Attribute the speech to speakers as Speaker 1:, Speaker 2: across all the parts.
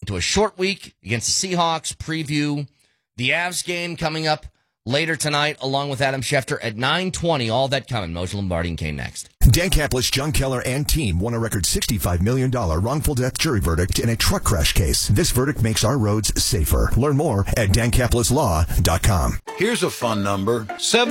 Speaker 1: to a short week against the Seahawks. Preview the Avs game coming up later tonight, along with Adam Schefter at 9:20. All that coming. Moshe Lombardi and Kane next.
Speaker 2: Dan Kaplis, John Keller, and team won a record $65 million wrongful death jury verdict in a truck crash case. This verdict makes our roads safer. Learn more at dankaplislaw.com.
Speaker 3: Here's a fun number,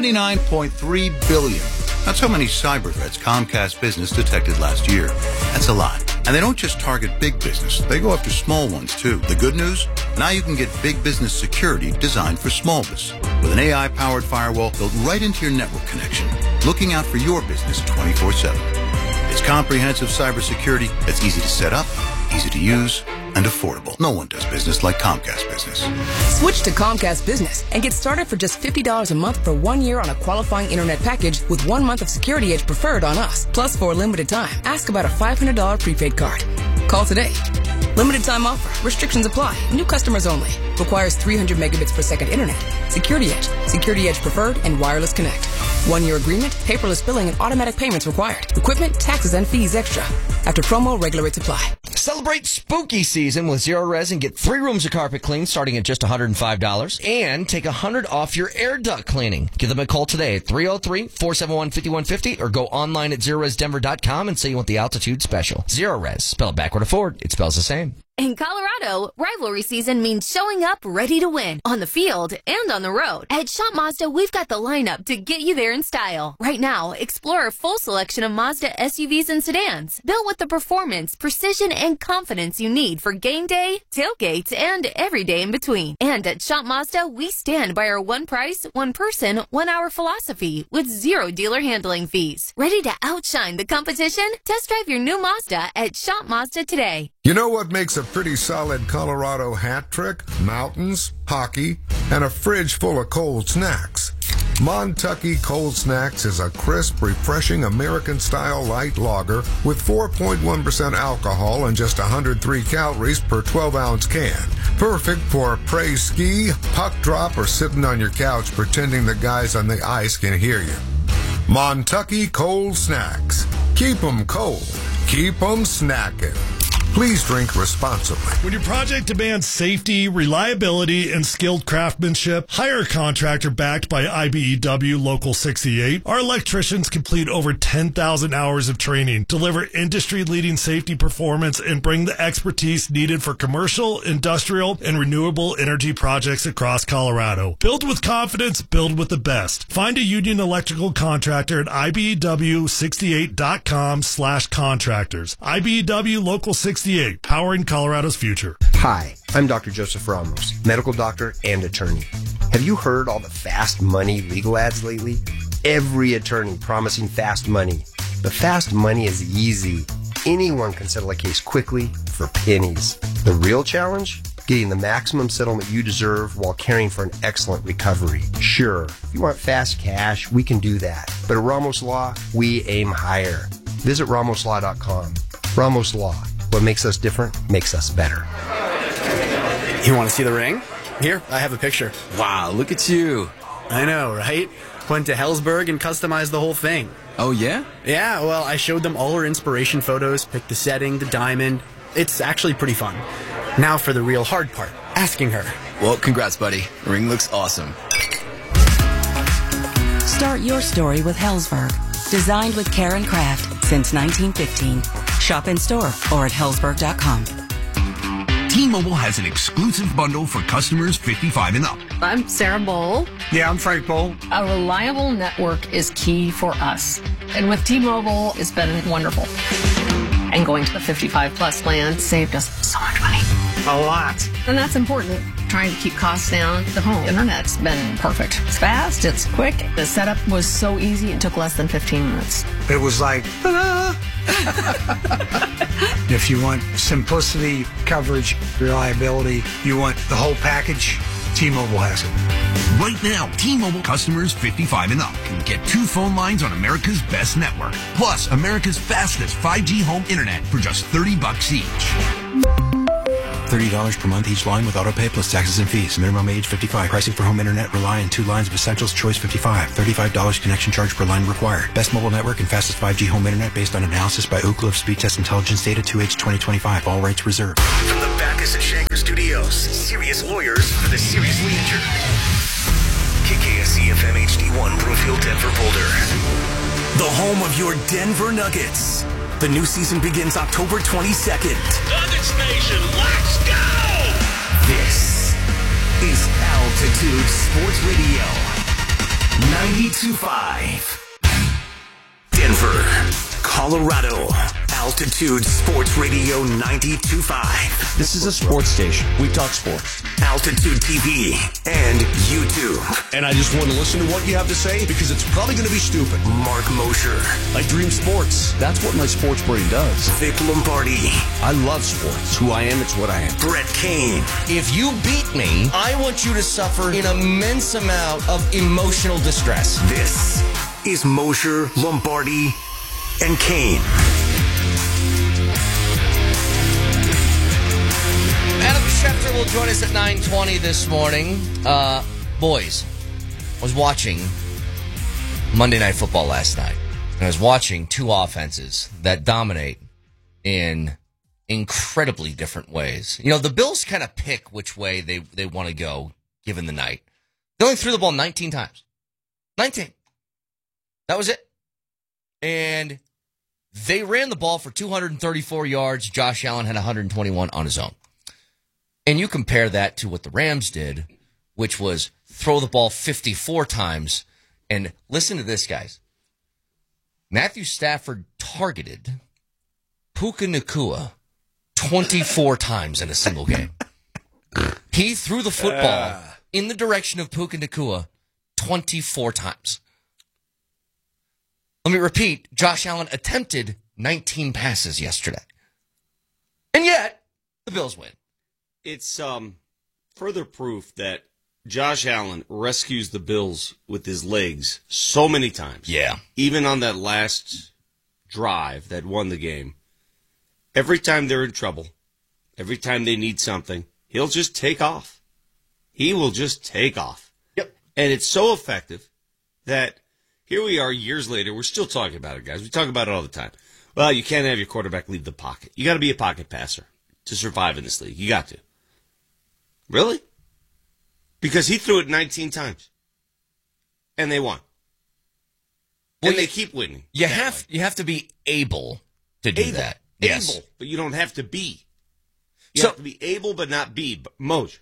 Speaker 3: 79.3 billion. That's how many cyber threats Comcast Business detected last year. That's a lot. And they don't just target big business. They go after small ones, too. The good news? Now you can get big business security designed for small business. With an AI-powered firewall built right into your network connection, looking out for your business 24/7. It's comprehensive cybersecurity that's easy to set up, easy to use, and affordable. No one does business like Comcast Business.
Speaker 4: Switch to Comcast Business and get started for just $50 a month for 1 year on a qualifying internet package with 1 month of Security Edge preferred on us. Plus, for a limited time, ask about a $500 prepaid card. Call today. Limited time offer. Restrictions apply. New customers only. Requires 300 megabits per second internet. Security Edge. Security Edge preferred and wireless connect. 1 year agreement, paperless billing, and automatic payments required. Equipment, taxes, and fees extra. After promo, regular rates apply.
Speaker 1: Celebrate spooky season with Zero Res and get 3 rooms of carpet clean starting at just $105 and take $100 off your air duct cleaning. Give them a call today at 303-471-5150 or go online at ZeroResDenver.com and say you want the altitude special. Zero Res, spell it backward or forward, it spells the same.
Speaker 5: In Colorado, rivalry season means showing up ready to win on the field and on the road. At Shop Mazda, we've got the lineup to get you there in style. Right now, explore a full selection of Mazda SUVs and sedans, built with the performance, precision, and confidence you need for game day, tailgates, and every day in between. And at Shop Mazda, we stand by our one price, one person, 1 hour philosophy with 0 dealer handling fees. Ready to outshine the competition? Test drive your new Mazda at Shop Mazda today.
Speaker 6: You know what makes a pretty solid Colorado hat trick? Mountains, hockey, and a fridge full of cold snacks. Montucky Cold Snacks is a crisp, refreshing American-style light lager with 4.1% alcohol and just 103 calories per 12-ounce can. Perfect for a praise ski, puck drop, or sitting on your couch pretending the guys on the ice can hear you. Montucky Cold Snacks. Keep 'em cold. Keep 'em snacking. Please drink responsibly.
Speaker 7: When your project demands safety, reliability, and skilled craftsmanship, hire a contractor backed by IBEW Local 68. Our electricians complete over 10,000 hours of training, deliver industry-leading safety performance, and bring the expertise needed for commercial, industrial, and renewable energy projects across Colorado. Build with confidence, build with the best. Find a union electrical contractor at IBEW68.com/contractors. IBEW Local 68, powering Colorado's future.
Speaker 8: Hi, I'm Dr. Joseph Ramos, medical doctor and attorney. Have you heard all the fast money legal ads lately? Every attorney promising fast money. But fast money is easy. Anyone can settle a case quickly for pennies. The real challenge? Getting the maximum settlement you deserve while caring for an excellent recovery. Sure, if you want fast cash, we can do that. But at Ramos Law, we aim higher. Visit RamosLaw.com. Ramos Law. What makes us different makes us better.
Speaker 9: You want to see the ring? Here, I have a picture.
Speaker 10: Wow, look at you.
Speaker 9: I know, right? Went to Hellsberg and customized the whole thing.
Speaker 10: Oh, yeah?
Speaker 9: Yeah, well, I showed them all her inspiration photos, picked the setting, the diamond. It's actually pretty fun. Now for the real hard part, asking her.
Speaker 10: Well, congrats, buddy. The ring looks awesome.
Speaker 11: Start your story with Hellsberg. Designed with care and craft since 1915. Shop in store or at Hellsberg.com.
Speaker 12: T-Mobile has an exclusive bundle for customers 55 and up.
Speaker 13: I'm Sarah Bowl.
Speaker 14: Yeah, I'm Frank Bowl.
Speaker 13: A reliable network is key for us. And with T-Mobile, it's been wonderful. And going to the 55 plus plan saved us so much money.
Speaker 14: A lot.
Speaker 13: And that's important. Trying to keep costs down. The home internet's been perfect. It's fast, it's quick. The setup was so easy, it took less than 15 minutes.
Speaker 14: It was like, ta-da! If you want simplicity, coverage, reliability, you want the whole package, T-Mobile has it.
Speaker 12: Right now, T-Mobile customers 55 and up can get 2 phone lines on America's best network, plus America's fastest 5G home internet for just $30 each.
Speaker 15: $30 per month each line with autopay plus taxes and fees. Minimum age 55. Pricing for home internet rely on 2 lines of Essentials Choice 55. $35 connection charge per line required. Best mobile network and fastest 5G home internet based on analysis by Ookla of Speed Test Intelligence data 2H 2025. All rights reserved.
Speaker 16: From the Backus and Shankers Studios. Serious lawyers for the seriously injured. KKSE FM HD1 Broomfield, Denver, Boulder. The home of your Denver Nuggets. The new season begins October 22nd.
Speaker 17: Nuggets Nation, let's go!
Speaker 16: This is Altitude Sports Radio. 92.5. Denver, Colorado. Altitude Sports Radio 92.5.
Speaker 18: This is a sports station. We talk sports.
Speaker 16: Altitude TV and YouTube.
Speaker 18: And I just want to listen to what you have to say because it's probably going to be stupid.
Speaker 16: Mark Mosher.
Speaker 18: I dream sports. That's what my sports brain does.
Speaker 16: Vic Lombardi.
Speaker 18: I love sports. Who I am, it's what I am.
Speaker 16: Brett Kane.
Speaker 1: If you beat me, I want you to suffer an immense amount of emotional distress.
Speaker 16: This is Mosher, Lombardi, and Kane.
Speaker 1: Adam Schefter will join us at 9:20 this morning. Boys, I was watching Monday Night Football last night, and I was watching two offenses that dominate in incredibly different ways. You know, the Bills kind of pick which way they want to go given the night. They only threw the ball 19 times. 19. That was it. And they ran the ball for 234 yards. Josh Allen had 121 on his own. And you compare that to what the Rams did, which was throw the ball 54 times. And listen to this, guys. Matthew Stafford targeted Puka Nacua 24 times in a single game. He threw the football in the direction of Puka Nacua 24 times. Let me repeat, Josh Allen attempted 19 passes yesterday. And yet, the Bills win.
Speaker 19: It's further proof that Josh Allen rescues the Bills with his legs so many times.
Speaker 1: Yeah.
Speaker 19: Even on that last drive that won the game. Every time they're in trouble, every time they need something, he'll just take off. He will just take off.
Speaker 1: Yep.
Speaker 19: And it's so effective that here we are years later. We're still talking about it, guys. We talk about it all the time. Well, you can't have your quarterback leave the pocket. You got to be a pocket passer to survive in this league. You got to. Really? Because he threw it 19 times. And they won.
Speaker 1: Well,
Speaker 19: and they keep winning.
Speaker 1: You have to be able to do that. Yes.
Speaker 19: Able, but you don't have to be. You have to be able but not be. Moj,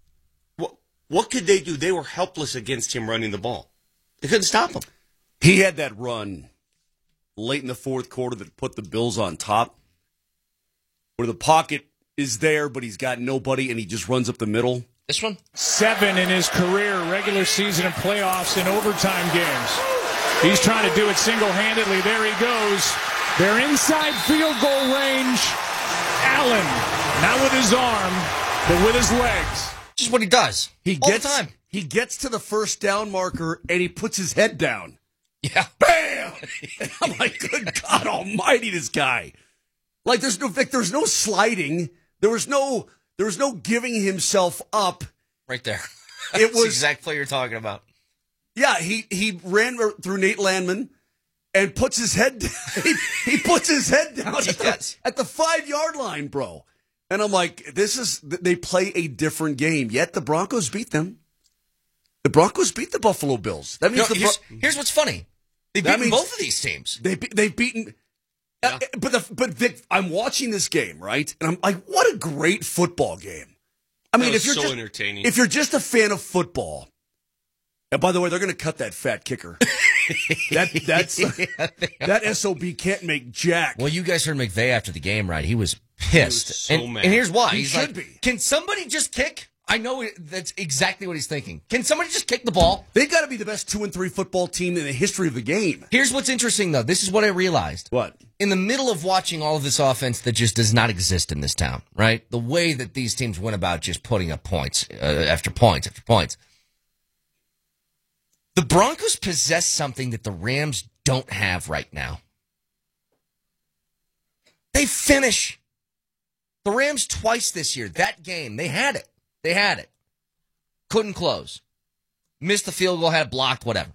Speaker 19: what could they do? They were helpless against him running the ball. They couldn't stop him.
Speaker 18: He had that run late in the fourth quarter that put the Bills on top, where the pocket is there, but he's got nobody, and he just runs up the middle.
Speaker 1: This one?
Speaker 20: 7 in his career, regular season and playoffs and overtime games. He's trying to do it single-handedly. There he goes. They're inside field goal range. Allen, not with his arm, but with his legs.
Speaker 1: Just what he does. All the time.
Speaker 18: He gets to the first down marker, and he puts his head down.
Speaker 1: Yeah.
Speaker 18: Bam! And I'm like, good God almighty, this guy. Like, there's no sliding. There was no giving himself up.
Speaker 1: Right there.
Speaker 18: It was
Speaker 1: the exact play you're talking about.
Speaker 18: Yeah, he ran through Nate Landman and puts his head down. he puts his head down at the 5-yard line, bro. And I'm like, they play a different game. Yet the Broncos beat them. The Broncos beat the Buffalo Bills. That means
Speaker 1: here's what's funny. They've beaten both of these teams.
Speaker 18: They've beaten. Yeah. But Vic, I'm watching this game, right? And I'm like, what a great football game. I mean, if you're
Speaker 19: so entertaining.
Speaker 18: If you're just a fan of football, and by the way, they're going to cut that fat kicker. That SOB can't make jack.
Speaker 1: Well, you guys heard McVay after the game, right? He was pissed.
Speaker 19: He was so mad.
Speaker 1: And here's why.
Speaker 18: He
Speaker 1: He's
Speaker 18: should
Speaker 1: like,
Speaker 18: be.
Speaker 1: Can somebody just kick? I know that's exactly what he's thinking. Can somebody just kick the ball?
Speaker 18: They got to be the best 2-3 football team in the history of the game.
Speaker 1: Here's what's interesting, though. This is what I realized.
Speaker 18: What?
Speaker 1: In the middle of watching all of this offense that just does not exist in this town, right? The way that these teams went about just putting up points after points after points. The Broncos possess something that the Rams don't have right now. They finish. The Rams twice this year. That game, they had it. They had it. Couldn't close. Missed the field goal, had it blocked, whatever.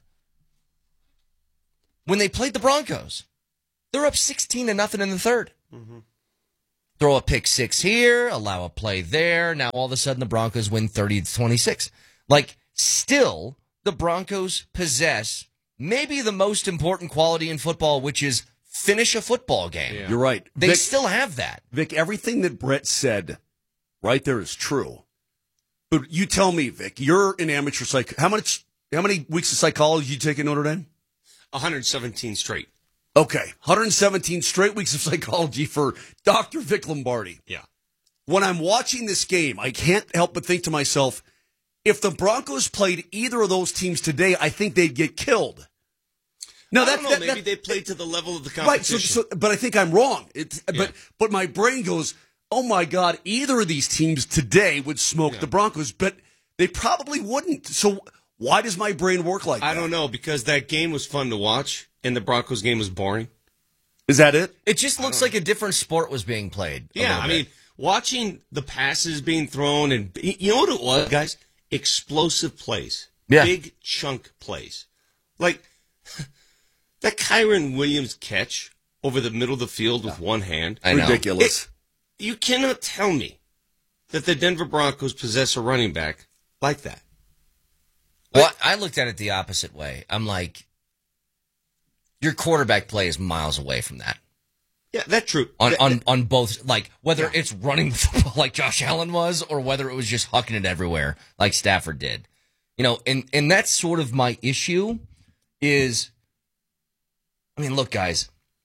Speaker 1: When they played the Broncos, they're up 16-0 in the third.
Speaker 19: Mm-hmm.
Speaker 1: throw a pick six here, allow a play there. Now all of a sudden the Broncos win 30-26. Like, still, the Broncos possess maybe the most important quality in football, which is finish a football game.
Speaker 18: Yeah. You're right.
Speaker 1: They
Speaker 18: Vic,
Speaker 1: still have that.
Speaker 18: Vic, everything that Brett said right there is true. But you tell me, Vic, you're an amateur psych. How many weeks of psychology you take at Notre Dame?
Speaker 19: 117 straight.
Speaker 18: Okay, 117 straight weeks of psychology for Dr. Vic Lombardi.
Speaker 19: Yeah.
Speaker 18: When I'm watching this game, I can't help but think to myself, if the Broncos played either of those teams today, I think they'd get killed.
Speaker 19: No, maybe they played to the level of the competition.
Speaker 18: Right, but I think I'm wrong. But my brain goes, oh my God, either of these teams today would smoke the Broncos, but they probably wouldn't. So why does my brain work like that?
Speaker 19: I don't know, because that game was fun to watch, and the Broncos game was boring.
Speaker 18: Is that it?
Speaker 1: It just looks like a different sport was being played.
Speaker 19: Yeah, I mean, watching the passes being thrown, and you know what it was, guys? Explosive plays.
Speaker 1: Yeah.
Speaker 19: Big chunk plays. Like that Kyron Williams catch over the middle of the field with one hand.
Speaker 1: I know.
Speaker 18: Ridiculous.
Speaker 19: You cannot tell me that the Denver Broncos possess a running back like that.
Speaker 1: Well, I looked at it the opposite way. I'm like, your quarterback play is miles away from that.
Speaker 19: Yeah, that's true.
Speaker 1: On both, like, whether it's running the football like Josh Allen was, or whether it was just hucking it everywhere like Stafford did. You know, and that's sort of my issue is, I mean, look, guys,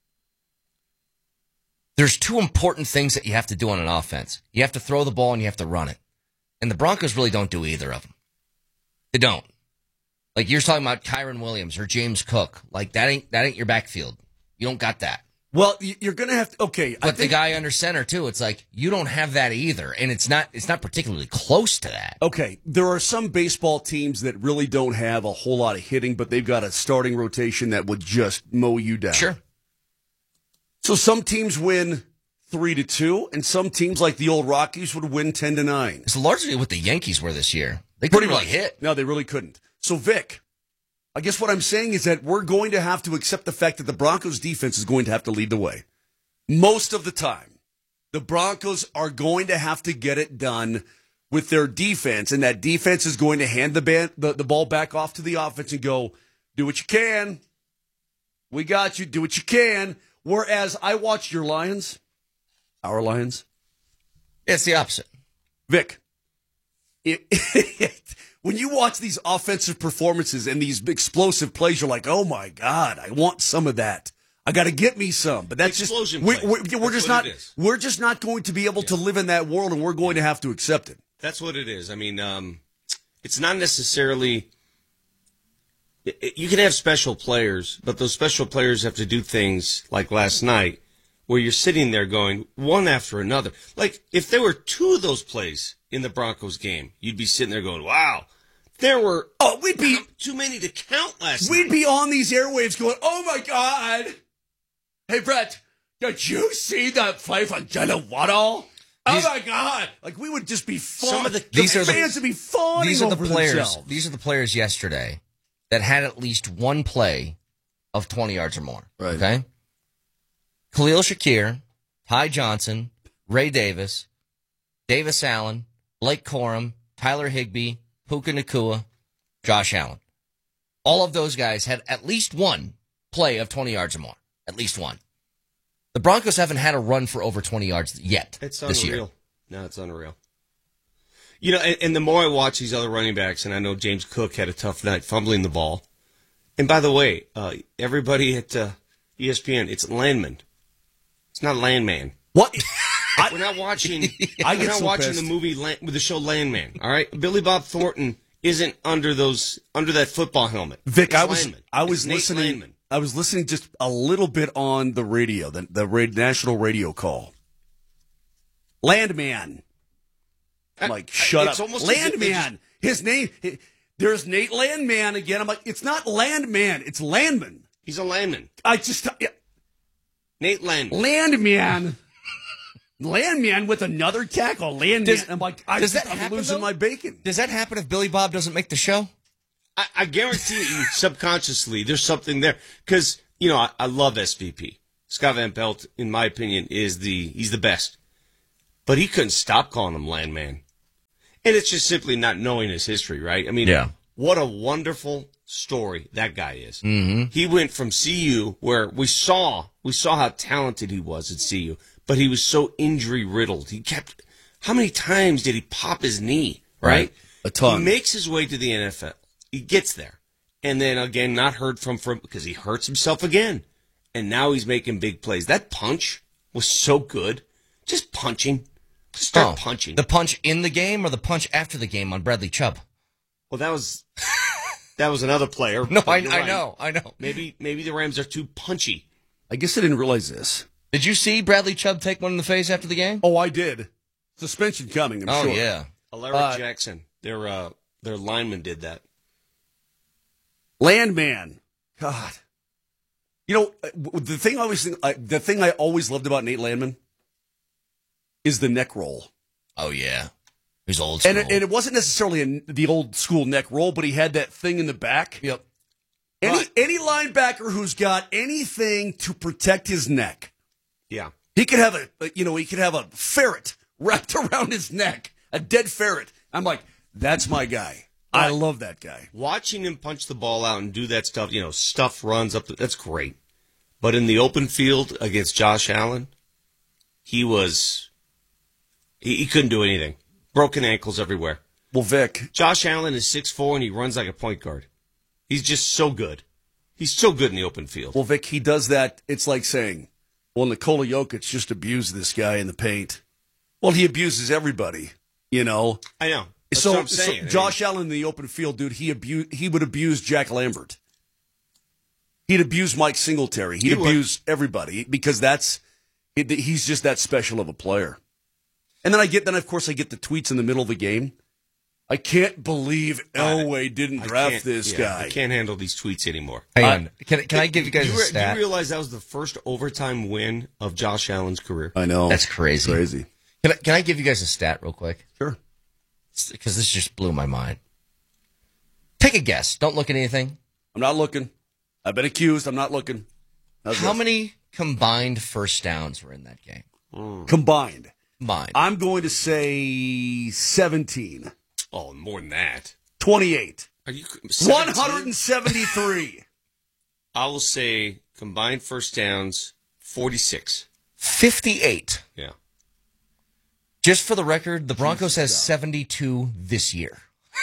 Speaker 1: there's two important things that you have to do on an offense. You have to throw the ball and you have to run it. And the Broncos really don't do either of them. They don't. Like, you're talking about Kyron Williams or James Cook. Like, that ain't your backfield. You don't got that.
Speaker 18: Well, you're going to have to, okay.
Speaker 1: But the guy under center, too, it's like, you don't have that either. And it's not particularly close to that.
Speaker 18: Okay, there are some baseball teams that really don't have a whole lot of hitting, but they've got a starting rotation that would just mow you down.
Speaker 1: Sure.
Speaker 18: So some teams win 3-2, and some teams like the old Rockies would win 10-9.
Speaker 1: It's largely what the Yankees were this year. They couldn't really hit.
Speaker 18: No, they really couldn't. So, Vic, I guess what I'm saying is that we're going to have to accept the fact that the Broncos defense is going to have to lead the way. Most of the time, the Broncos are going to have to get it done with their defense, and that defense is going to hand the ball back off to the offense and go, do what you can. We got you. Do what you can. Whereas I watched your Lions, our Lions.
Speaker 1: It's the opposite.
Speaker 18: Vic, when you watch these offensive performances and these explosive plays, you're like, oh my God, I want some of that. I got to get me some. But that's
Speaker 19: explosion
Speaker 18: just we're just not going to be able to live in that world, and we're going to have to accept it.
Speaker 19: That's what it is. I mean, it's not necessarily. You can have special players, but those special players have to do things like last night, where you're sitting there going one after another. Like, if there were two of those plays in the Broncos game, you'd be sitting there going, wow, there were
Speaker 18: we'd be
Speaker 19: too many to count last night.
Speaker 18: We'd be on these airwaves going, oh my God. Hey, Brett, did you see that play from Jalen Waddle? Oh my God. Like, we would just be fun.
Speaker 1: Fans
Speaker 18: would be fawning
Speaker 1: These are the
Speaker 18: over
Speaker 1: players.
Speaker 18: themselves.
Speaker 1: These are the players yesterday that had at least one play of 20 yards or more.
Speaker 18: Right.
Speaker 1: Okay? Khalil Shakir, Ty Johnson, Ray Davis, Davis Allen, Blake Corum, Tyler Higbee, Puka Nacua, Josh Allen. All of those guys had at least one play of 20 yards or more. At least one. The Broncos haven't had a run for over 20 yards yet this year.
Speaker 19: No, it's unreal. You know, and the more I watch these other running backs, and I know James Cook had a tough night fumbling the ball. And by the way, everybody at ESPN, it's Landman. It's not Landman.
Speaker 18: What?
Speaker 19: We're not watching.
Speaker 18: I
Speaker 19: we're not watching the movie with the show Landman. All right, Billy Bob Thornton isn't under that football helmet.
Speaker 18: Vic,
Speaker 19: it's
Speaker 18: I was listening.
Speaker 19: Landman.
Speaker 18: I was listening just a little bit on the radio, the national radio call. Landman. I'm like, shut up. Landman. His name. There's Nate Landman again. I'm like, it's not Landman. It's Landman.
Speaker 19: He's a Landman. Nate Landman.
Speaker 18: Landman. Landman with another tackle. Landman. I'm like, I'm losing my bacon.
Speaker 1: Does that happen if Billy Bob doesn't make the show?
Speaker 19: I guarantee you, subconsciously, there's something there. Because, you know, I love SVP. Scott Van Pelt, in my opinion, he's the best. but he couldn't stop calling him Landman. And it's just simply not knowing his history, right? I mean, what a wonderful story that guy is.
Speaker 1: Mm-hmm.
Speaker 19: He went from CU, where we saw how talented he was at CU, but he was so injury riddled. How many times did he pop his knee, right?
Speaker 18: A ton.
Speaker 19: He makes his way to the NFL. He gets there. And then again, not heard from because he hurts himself again. And now he's making big plays. That punch was so good. Just punching. Start punching.
Speaker 1: The punch in the game or the punch after the game on Bradley Chubb?
Speaker 19: Well, that was another player.
Speaker 1: No, I know.
Speaker 19: Maybe the Rams are too punchy.
Speaker 18: I guess I didn't realize this.
Speaker 1: Did you see Bradley Chubb take one in the face after the game?
Speaker 18: Oh, I did. Suspension coming, I'm sure.
Speaker 1: Oh, yeah.
Speaker 19: Alaric Jackson, their lineman did that.
Speaker 18: Landman. God. You know, the thing I always loved about Nate Landman is the neck roll.
Speaker 1: Oh, yeah. He's old school.
Speaker 18: And it wasn't necessarily the old school neck roll, but he had that thing in the back.
Speaker 1: Yep.
Speaker 18: Any linebacker who's got anything to protect his neck.
Speaker 19: Yeah.
Speaker 18: He could have a ferret wrapped around his neck, a dead ferret. I'm like, that's my guy. I love that guy.
Speaker 19: Watching him punch the ball out and do that stuff, stuff runs up, that's great. But in the open field against Josh Allen, he couldn't do anything. Broken ankles everywhere.
Speaker 18: Well, Vic.
Speaker 19: Josh Allen is 6'4", and he runs like a point guard. He's just so good. He's so good in the open field.
Speaker 18: Well, Vic, he does that. It's like saying, well, Nikola Jokic just abused this guy in the paint. Well, he abuses everybody,
Speaker 19: I know. That's what I'm saying.
Speaker 18: So Josh Allen in the open field, dude, he would abuse Jack Lambert. He'd abuse Mike Singletary. He'd abuse everybody because he's just that special of a player. And then of course I get the tweets in the middle of the game. I can't believe Elway didn't draft this guy.
Speaker 19: I can't handle these tweets anymore.
Speaker 1: Hang on. Can I give you guys a stat?
Speaker 19: Do you realize that was the first overtime win of Josh Allen's career?
Speaker 18: I know.
Speaker 1: That's crazy. Can I give you guys a stat real quick?
Speaker 18: Sure.
Speaker 1: Because this just blew my mind. Take a guess. Don't look at anything.
Speaker 18: I'm not looking. I've been accused. I'm not looking.
Speaker 1: How many combined first downs were in that game?
Speaker 18: Combined.
Speaker 1: Combined.
Speaker 18: I'm going to say 17.
Speaker 19: Oh, more than that.
Speaker 18: 28.
Speaker 19: Are you
Speaker 18: 173?
Speaker 19: I will say combined first downs, 46.
Speaker 1: 58.
Speaker 19: Yeah.
Speaker 1: Just for the record, the Broncos has 72 this year.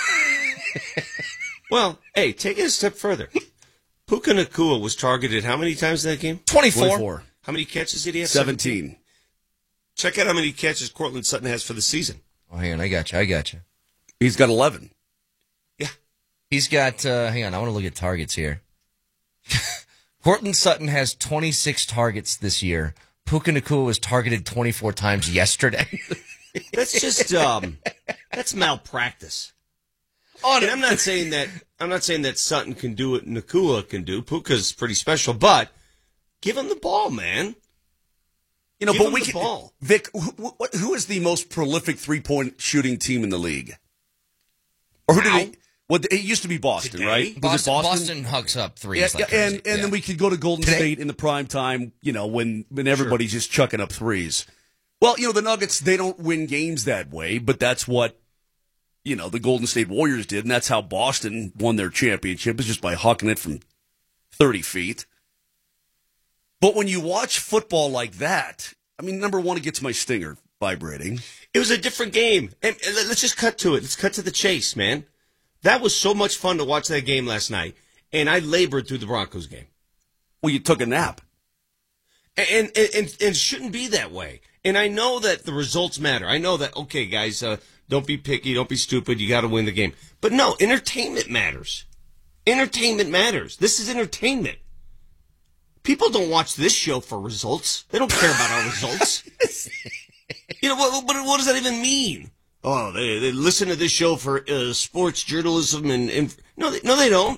Speaker 19: Well, hey, take it a step further. Puka Nacua was targeted how many times in that game?
Speaker 1: 24.
Speaker 19: How many catches did he have?
Speaker 18: 17.
Speaker 19: Check out how many catches Cortland Sutton has for the season.
Speaker 1: Oh, hang on. I got you.
Speaker 18: He's got 11.
Speaker 19: Yeah.
Speaker 1: He's got, hang on. I want to look at targets here. Cortland Sutton has 26 targets this year. Puka Nacua was targeted 24 times yesterday.
Speaker 19: That's just, that's malpractice. And I'm not saying that Sutton can do what Nacua can do. Puka's pretty special, but give him the ball, man.
Speaker 18: Give him the ball. Vic, who is the most prolific 3-point shooting team in the league? Or who did it used to be Boston,
Speaker 19: Today?
Speaker 18: right?
Speaker 1: Boston hugs up threes.
Speaker 18: And then we could go to Golden State in the prime time, when everybody's just chucking up threes. Well, the Nuggets, they don't win games that way, but that's what, the Golden State Warriors did, and that's how Boston won their championship, is just by hucking it from 30 feet. But when you watch football like that, number one, it gets my stinger vibrating.
Speaker 19: It was a different game. And let's just cut to it. Let's cut to the chase, man. That was so much fun to watch that game last night, and I labored through the Broncos game.
Speaker 18: Well, you took a nap.
Speaker 19: And it shouldn't be that way. And I know that the results matter. I know that, okay, guys, don't be picky, don't be stupid, you got to win the game. But no, entertainment matters. Entertainment matters. This is entertainment. People don't watch this show for results. They don't care about our results. What does that even mean? Oh, they listen to this show for sports journalism and no, they don't.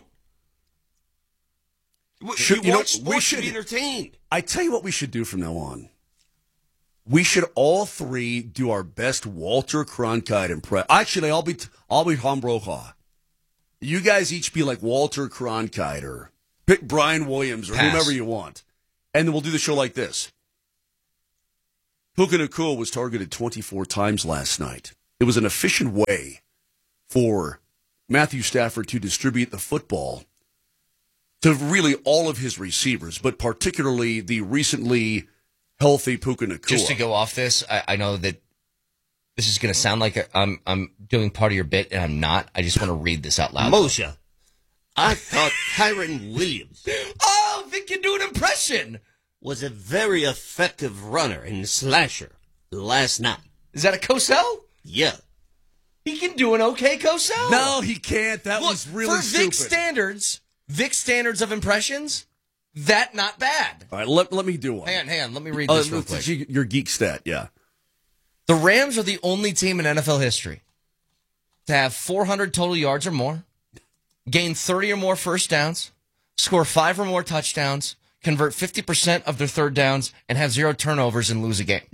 Speaker 19: You watch sports to be entertained.
Speaker 18: I tell you what we should do from now on. We should all three do our best Walter Cronkite impression. Actually, I'll be Tom Brokaw. You guys each be like Walter Cronkite or pick Brian Williams or whomever you want. And then we'll do the show like this. Puka Nacua was targeted 24 times last night. It was an efficient way for Matthew Stafford to distribute the football to really all of his receivers, but particularly the recently healthy Puka Nacua.
Speaker 1: Just to go off this, I know that this is going to sound like I'm doing part of your bit, and I'm not. I just want to read this out loud.
Speaker 19: Moshe, I thought Kyren Williams
Speaker 1: Oh, Vic can do an impression.
Speaker 19: was a very effective runner and slasher last night.
Speaker 1: Is that a Cosell?
Speaker 19: Yeah.
Speaker 1: He can do an okay Cosell.
Speaker 18: No, he can't. That
Speaker 1: Look,
Speaker 18: was really
Speaker 1: for
Speaker 18: stupid.
Speaker 1: Vic standards of impressions, that not bad.
Speaker 18: All right, let me do one.
Speaker 1: Hang on, let me read this real quick.
Speaker 18: Your geek stat, yeah.
Speaker 1: The Rams are the only team in NFL history to have 400 total yards or more, gain 30 or more first downs, score 5 or more touchdowns, convert 50% of their third downs, and have 0 turnovers and lose a game.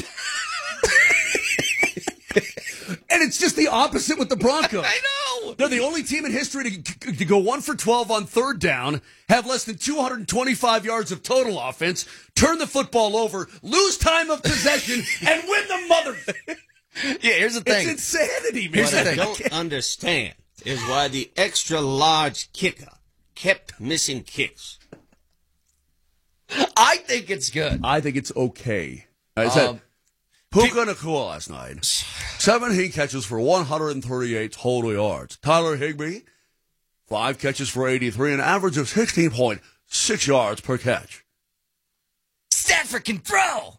Speaker 18: And it's just the opposite with the Broncos.
Speaker 1: I know.
Speaker 18: They're the only team in history to go 1 for 12 on third down, have less than 225 yards of total offense, turn the football over, lose time of possession, and win the mother.
Speaker 1: Yeah, here's the thing.
Speaker 18: It's insanity, man.
Speaker 19: What I don't understand is why the extra large kicker kept missing kicks.
Speaker 1: I think it's good.
Speaker 18: I think it's okay. I said Puka Nacua last night. 17 catches for 138 total yards. Tyler Higbee, 5 catches for 83, an average of 16.6 yards per catch.
Speaker 1: Stafford can throw.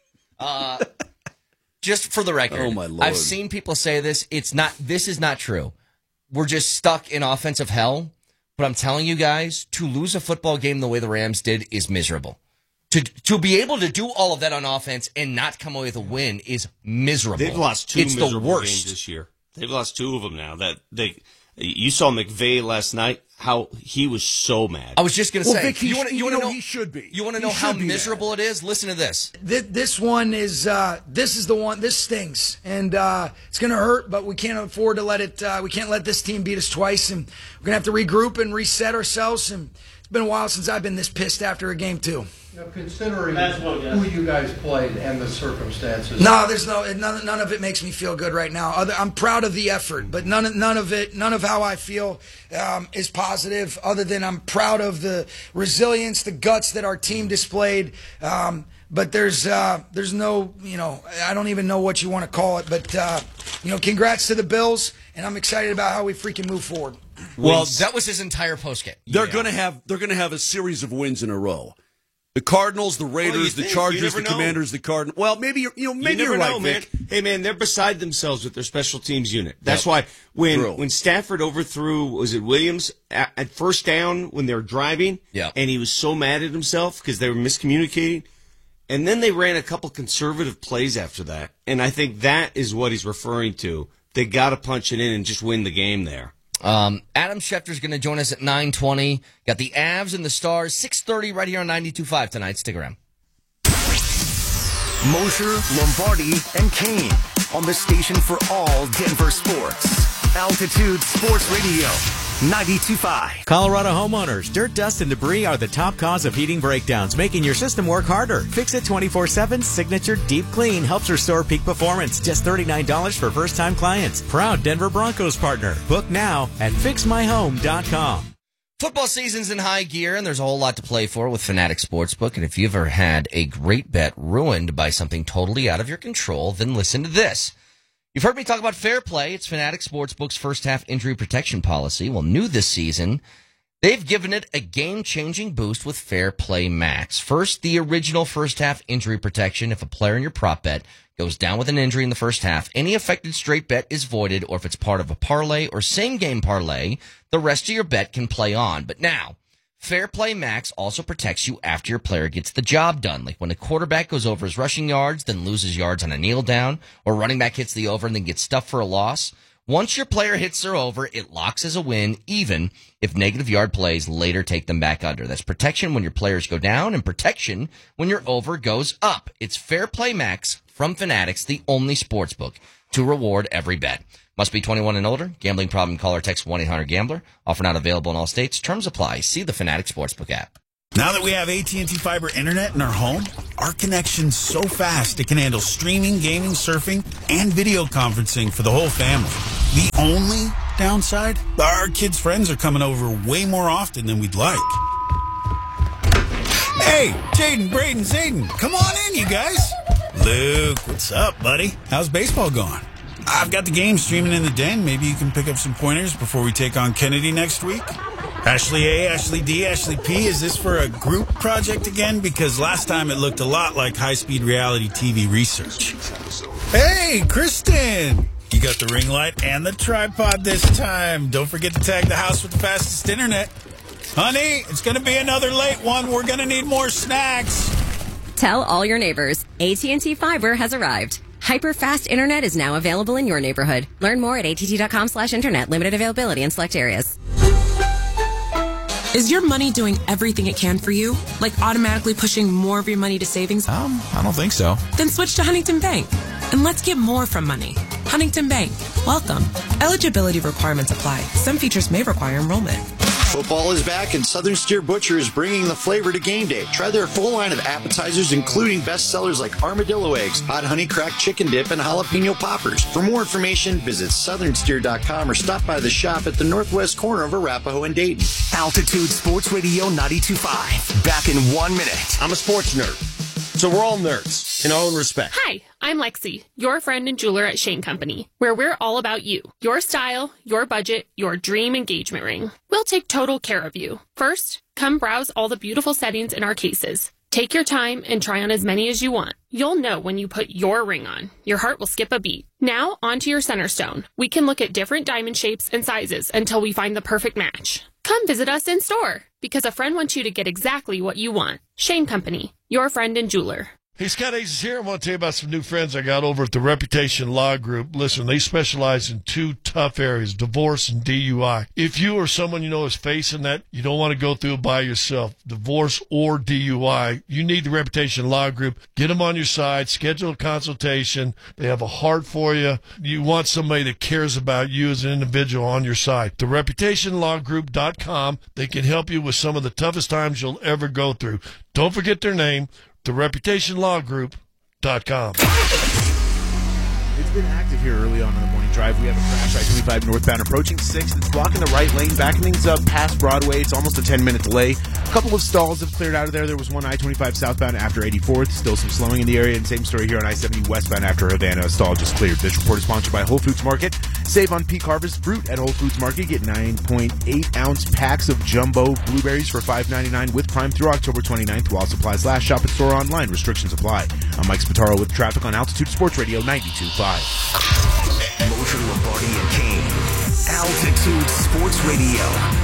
Speaker 1: Just for the record,
Speaker 18: oh my Lord.
Speaker 1: I've seen people say this. This is not true. We're just stuck in offensive hell. But I'm telling you guys, to lose a football game the way the Rams did is miserable. To be able to do all of that on offense and not come away with a win is miserable.
Speaker 19: They've lost 2
Speaker 1: it's
Speaker 19: miserable
Speaker 1: the worst.
Speaker 19: games this year. They've lost 2 of them now. You saw McVay last night, how he was so mad.
Speaker 1: I was just going to say,
Speaker 18: Vic, you want to know he should be.
Speaker 1: You want to know how miserable it is? Listen to this.
Speaker 21: This one is this is the one. This stings, and it's going to hurt. But we can't afford to let it. We can't let this team beat us twice, and we're going to have to regroup and reset ourselves. And it's been a while since I've been this pissed after a game too.
Speaker 22: Now, considering who you guys played and the circumstances.
Speaker 21: No, there's none of it makes me feel good right now. I'm proud of the effort, but none of how I feel is positive. Other than I'm proud of the resilience, the guts that our team displayed. But there's no, I don't even know what you want to call it. But congrats to the Bills, and I'm excited about how we freaking move forward.
Speaker 1: Well, that was his entire postgame.
Speaker 18: They're going to have a series of wins in a row. The Cardinals, the Raiders, the Chargers, the Commanders, the Cardinals. Well, maybe you're right,
Speaker 19: man.
Speaker 18: Vic.
Speaker 19: Hey, man, they're beside themselves with their special teams unit. That's why when Stafford overthrew, was it Williams at first down when they were driving?
Speaker 1: Yeah.
Speaker 19: And he was so mad at himself because they were miscommunicating. And then they ran a couple conservative plays after that. And I think that is what he's referring to. They got to punch it in and just win the game there.
Speaker 1: Adam Schefter's going to join us at 9:20. Got the Avs and the Stars, 6:30 right here on 92.5 tonight. Stick around.
Speaker 16: Mosher, Lombardi, and Kane on the station for all Denver sports. Altitude Sports Radio, 92.5.
Speaker 23: Colorado homeowners, dirt, dust, and debris are the top cause of heating breakdowns, making your system work harder. Fix It 24/7 Signature Deep Clean helps restore peak performance. Just $39 for first-time clients. Proud Denver Broncos partner. Book now at fixmyhome.com.
Speaker 1: Football season's in high gear, and there's a whole lot to play for with Fanatic Sportsbook. And if you've ever had a great bet ruined by something totally out of your control, then listen to this. You've heard me talk about Fair Play. It's Fanatic Sportsbook's first-half injury protection policy. Well, new this season, they've given it a game-changing boost with Fair Play Max. First, the original first-half injury protection. If a player in your prop bet goes down with an injury in the first half, any affected straight bet is voided, or if it's part of a parlay or same-game parlay, the rest of your bet can play on. But now, Fair Play Max also protects you after your player gets the job done. Like when a quarterback goes over his rushing yards, then loses yards on a kneel down, or running back hits the over and then gets stuffed for a loss. Once your player hits their over, it locks as a win, even if negative yard plays later take them back under. That's protection when your players go down and protection when your over goes up. It's Fair Play Max from Fanatics, the only sportsbook to reward every bet. Must be 21 and older. Gambling problem, call or text 1-800-GAMBLER. Offer not available in all states. Terms apply. See the Fanatic Sportsbook app.
Speaker 2: Now that we have AT&T Fiber Internet in our home, our connection's so fast it can handle streaming, gaming, surfing, and video conferencing for the whole family. The only downside? Our kids' friends are coming over way more often than we'd like. Hey, Jaden, Braden, Zayden, come on in, you guys. Luke, what's up, buddy? How's baseball going? I've got the game streaming in the den. Maybe you can pick up some pointers before we take on Kennedy next week. Ashley A, Ashley D, Ashley P, is this for a group project again? Because last time it looked a lot like high-speed reality TV research. Hey, Kristen! You got the ring light and the tripod this time. Don't forget to tag the house with the fastest internet. Honey, it's going to be another late one. We're going to need more snacks.
Speaker 3: Tell all your neighbors, AT&T Fiber has arrived. Hyper-fast internet is now available in your neighborhood. Learn more at att.com/internet. Limited availability in select areas.
Speaker 4: Is your money doing everything it can for you? Like automatically pushing more of your money to savings?
Speaker 24: I don't think so.
Speaker 4: Then switch to Huntington Bank. And let's get more from money. Huntington Bank. Welcome. Eligibility requirements apply. Some features may require enrollment.
Speaker 25: Football is back, and Southern Steer Butcher is bringing the flavor to game day. Try their full line of appetizers, including bestsellers like armadillo eggs, hot honey cracked chicken dip, and jalapeno poppers. For more information, visit southernsteer.com or stop by the shop at the northwest corner of Arapahoe and Dayton.
Speaker 16: Altitude Sports Radio 92.5. Back in 1 minute.
Speaker 26: I'm a sports nerd, so we're all nerds in our own respect.
Speaker 27: Hi, I'm Lexi, your friend and jeweler at Shane Company, where we're all about you, your style, your budget, your dream engagement ring. We'll take total care of you. First, come browse all the beautiful settings in our cases. Take your time and try on as many as you want. You'll know when you put your ring on. Your heart will skip a beat. Now, onto your center stone. We can look at different diamond shapes and sizes until we find the perfect match. Come visit us in store, because a friend wants you to get exactly what you want. Shane Company, your friend and jeweler.
Speaker 28: Hey, Scott Aces here. I want to tell you about some new friends I got over at the Reputation Law Group. Listen, they specialize in two tough areas, divorce and DUI. If you or someone you know is facing that, you don't want to go through it by yourself, divorce or DUI, you need the Reputation Law Group. Get them on your side, schedule a consultation. They have a heart for you. You want somebody that cares about you as an individual on your side. TheReputationLawGroup.com. They can help you with some of the toughest times you'll ever go through. Don't forget their name. TheReputationLawGroup.com.
Speaker 29: It's been active here early on in the morning drive. We have a crash I-25 northbound approaching 6th. It's blocking the right lane, backing things up past Broadway. It's almost a 10-minute delay. A couple of stalls have cleared out of there. There was one I-25 southbound after 84th. Still some slowing in the area. And same story here on I-70 westbound after Havana. A stall just cleared. This report is sponsored by Whole Foods Market. Save on peak harvest fruit at Whole Foods Market. Get 9.8-ounce packs of jumbo blueberries for $5.99 with Prime through October 29th while supplies last. Shop at store online. Restrictions apply. I'm Mike Spataro with traffic on Altitude Sports Radio 92.5.
Speaker 16: Motor Lombardi and Kane. Altitude Sports Radio.